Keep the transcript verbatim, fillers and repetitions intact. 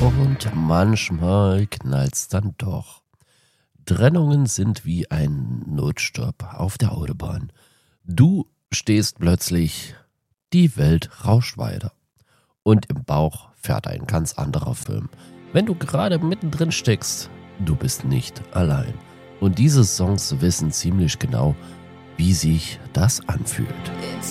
Und manchmal knallt's dann doch. Trennungen sind wie ein Notstopp auf der Autobahn. Du stehst plötzlich, die Welt rauscht weiter. Und im Bauch fährt ein ganz anderer Film. Wenn du gerade mittendrin steckst, du bist nicht allein. Und diese Songs wissen ziemlich genau, wie sich das anfühlt. It's